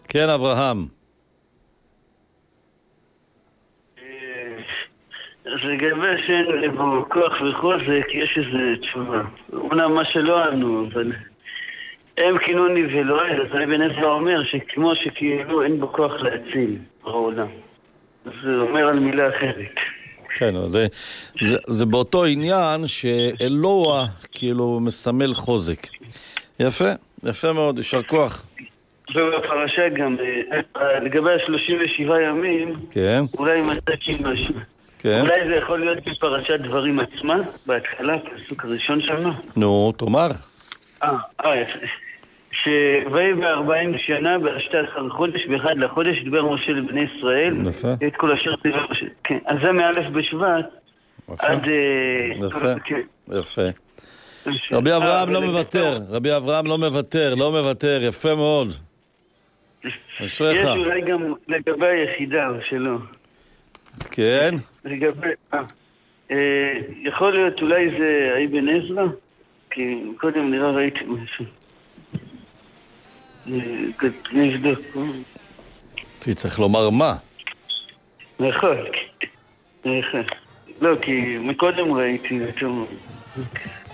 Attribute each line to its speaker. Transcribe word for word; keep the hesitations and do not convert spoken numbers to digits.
Speaker 1: כן, אברהם.
Speaker 2: אז לגבי שאין לבו כוח וחוזק, יש איזו תשובה. אומנם מה שלא ענו, אבל הם כינוני ולא אל, אז אבן עזרא אומר שכמו שכאילו אין בו כוח להציל העולם. אז זה אומר על מילה אחרת.
Speaker 1: כן, זה, זה, זה באותו עניין שאלוה כאילו מסמל חוזק. יפה, יפה מאוד, ישר כוח.
Speaker 2: ובפרשה גם, לגבי ה-שלושים ושבעה ימים,
Speaker 1: כן.
Speaker 2: אולי מצאתי משהו.
Speaker 1: כן.
Speaker 2: אולי זה יכול להיות בפרשת דברים עצמה, בהתחלה, פסוק הראשון שם.
Speaker 1: נו, תאמר.
Speaker 2: אה, אה, יפה. שווי בארבעים שנה, בשתי עשר חודש, באחד לחודש, דבר משה לבני ישראל.
Speaker 1: יפה.
Speaker 2: את כל אשר דיבר משה. כן, אז זה מאלף בשבט.
Speaker 1: יפה.
Speaker 2: עד...
Speaker 1: יפה. יפה. רבי אברהם לא מוותר, רבי אברהם לא מוותר, לא מוותר, יפה מאוד.
Speaker 2: יש אולי גם לגבי היחידה שלו.
Speaker 1: כן?
Speaker 2: לגבי... יכול להיות אולי זה אבן עזרא? כי קודם נראה ראיתי משהו. נבדוק.
Speaker 1: צריך לומר מה?
Speaker 2: נכון. נכון. לא, כי מקודם ראיתי יותר...